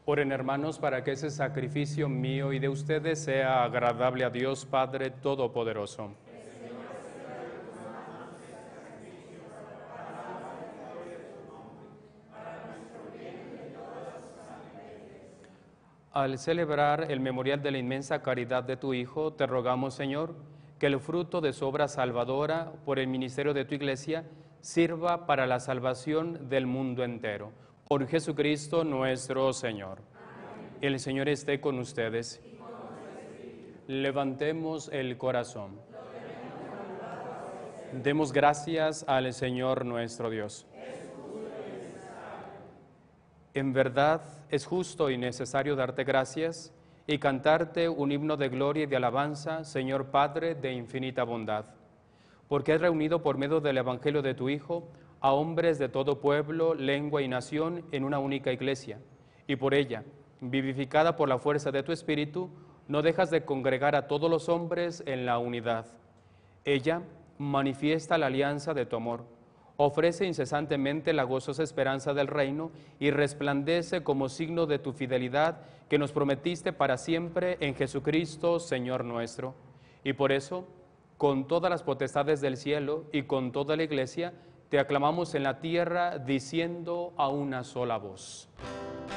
Oren, hermanos, para que ese sacrificio mío y de ustedes sea agradable a Dios Padre Todopoderoso. Al celebrar el memorial de la inmensa caridad de tu Hijo, te rogamos, Señor, que el fruto de su obra salvadora por el ministerio de tu Iglesia sirva para la salvación del mundo entero. Por Jesucristo nuestro Señor. Amén. El Señor esté con ustedes. Levantemos el corazón. Demos gracias al Señor nuestro Dios. En verdad es justo y necesario darte gracias y cantarte un himno de gloria y de alabanza, Señor Padre de infinita bondad, porque has reunido por medio del Evangelio de tu Hijo a hombres de todo pueblo, lengua y nación en una única iglesia, y por ella, vivificada por la fuerza de tu Espíritu, no dejas de congregar a todos los hombres en la unidad. Ella manifiesta la alianza de tu amor, ofrece incesantemente la gozosa esperanza del reino y resplandece como signo de tu fidelidad que nos prometiste para siempre en Jesucristo, Señor nuestro. Y por eso, con todas las potestades del cielo y con toda la Iglesia, te aclamamos en la tierra diciendo a una sola voz.